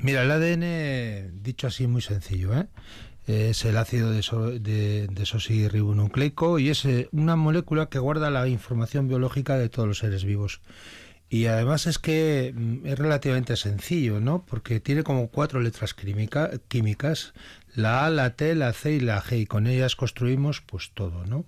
Mira, el ADN, dicho así muy sencillo, es el ácido desoxirribonucleico y es una molécula que guarda la información biológica de todos los seres vivos. Y además es que es relativamente sencillo, ¿no? Porque tiene como 4 letras químicas, la A, la T, la C y la G, y con ellas construimos pues todo, ¿no?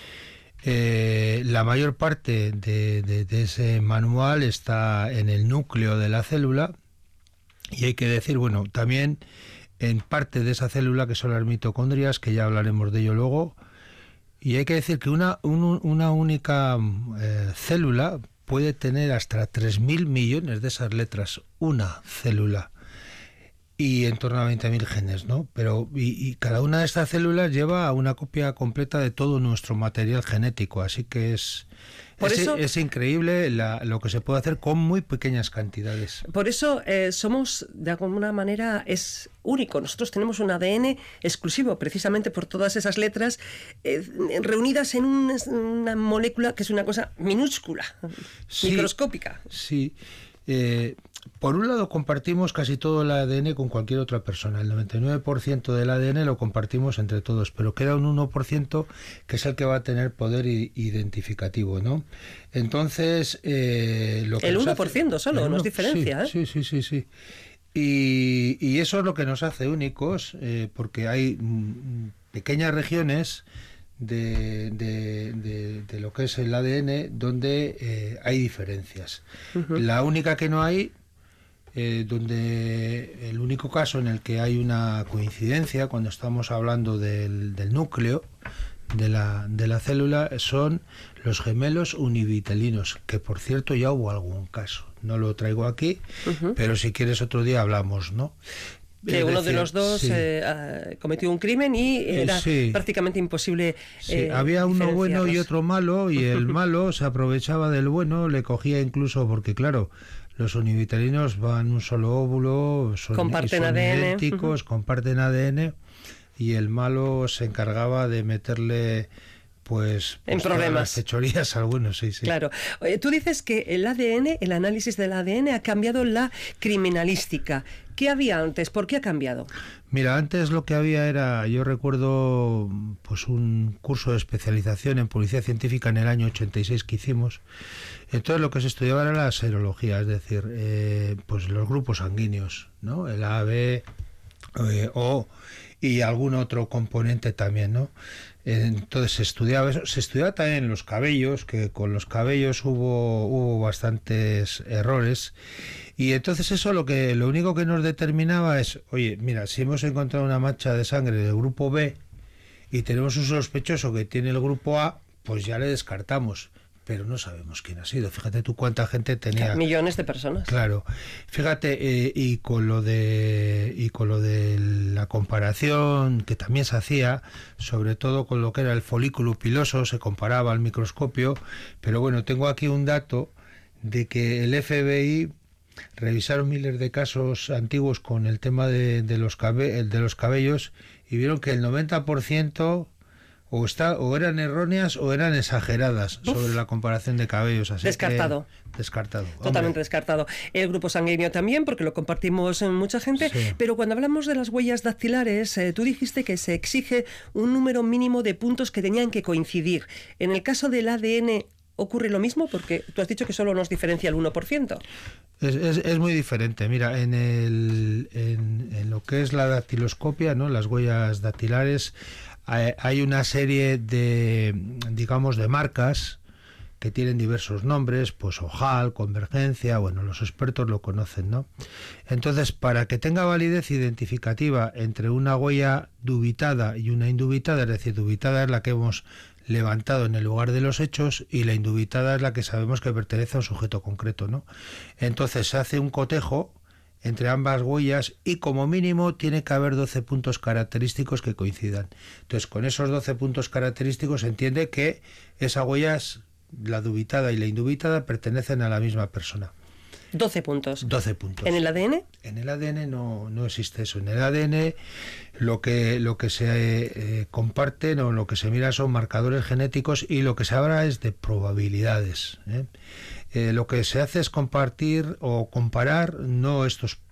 La mayor parte de ese manual está en el núcleo de la célula, y hay que decir, bueno, también en parte de esa célula, que son las mitocondrias, que ya hablaremos de ello luego, y hay que decir que una única célula puede tener hasta 3.000 millones de esas letras, una célula, y en torno a 20.000 genes, ¿no? Pero y cada una de estas células lleva una copia completa de todo nuestro material genético, así que es increíble lo que se puede hacer con muy pequeñas cantidades. Por eso somos, de alguna manera, es único. Nosotros tenemos un ADN exclusivo, precisamente por todas esas letras reunidas en una molécula que es una cosa minúscula, sí, microscópica. Sí. Por un lado compartimos casi todo el ADN con cualquier otra persona. El 99% del ADN lo compartimos entre todos, pero queda un 1% que es el que va a tener poder identificativo, ¿no? Entonces, lo que el 1% solo nos diferencia, sí, sí. Y eso es lo que nos hace únicos, porque hay pequeñas regiones de lo que es el ADN donde hay diferencias. Uh-huh. La única que no hay, donde el único caso en el que hay una coincidencia cuando estamos hablando del núcleo de la célula, son los gemelos univitelinos, que por cierto ya hubo algún caso, no lo traigo aquí, uh-huh, pero si quieres otro día hablamos, ¿no? Que uno de los dos cometió un crimen y era prácticamente imposible. Había uno bueno y otro malo, y el malo se aprovechaba del bueno, le cogía incluso, porque claro, los univitelinos van un solo óvulo, son idénticos, uh-huh, comparten ADN, y el malo se encargaba de meterle pues en problemas, las fechorías algunos, sí. Claro. Tú dices que el ADN, el análisis del ADN ha cambiado la criminalística. ¿Qué había antes? ¿Por qué ha cambiado? Mira, antes lo que había era, yo recuerdo pues un curso de especialización en policía científica en el año 86 que hicimos. Entonces lo que se estudiaba era la serología, es decir, pues los grupos sanguíneos, ¿no? El A, B, O y algún otro componente también, ¿no? Entonces se estudiaba eso, se estudiaba también los cabellos, que con los cabellos hubo bastantes errores, y entonces eso lo único que nos determinaba es, oye, mira, si hemos encontrado una mancha de sangre del grupo B y tenemos un sospechoso que tiene el grupo A, pues ya le descartamos, pero no sabemos quién ha sido. Fíjate tú cuánta gente tenía. Millones de personas. Claro. Fíjate, y con lo de la comparación que también se hacía, sobre todo con lo que era el folículo piloso, se comparaba al microscopio, pero bueno, tengo aquí un dato de que el FBI revisaron miles de casos antiguos con el tema de los cabellos, y vieron que el 90% o eran erróneas o eran exageradas sobre la comparación de cabellos. Así descartado. Descartado. Totalmente Hombre. Descartado. El grupo sanguíneo también, porque lo compartimos mucha gente, sí. Pero cuando hablamos de las huellas dactilares, tú dijiste que se exige un número mínimo de puntos que tenían que coincidir. En el caso del ADN, ¿ocurre lo mismo? Porque tú has dicho que solo nos diferencia el 1%. Es muy diferente. Mira, en lo que es la dactiloscopia, ¿no?, las huellas dactilares, hay una serie de marcas que tienen diversos nombres, pues ojal, convergencia, bueno, los expertos lo conocen, ¿no? Entonces, para que tenga validez identificativa entre una huella dubitada y una indubitada, es decir, dubitada es la que hemos levantado en el lugar de los hechos y la indubitada es la que sabemos que pertenece a un sujeto concreto, ¿no? Entonces se hace un cotejo entre ambas huellas y como mínimo tiene que haber 12 puntos característicos que coincidan. Entonces, con esos 12 puntos característicos se entiende que esas huellas, la dubitada y la indubitada, pertenecen a la misma persona. 12 puntos. 12 puntos. ¿En el ADN? En el ADN no existe eso. En el ADN lo que se comparten o lo que se mira son marcadores genéticos y lo que se habla es de probabilidades, ¿eh? Lo que se hace es compartir o comparar no estos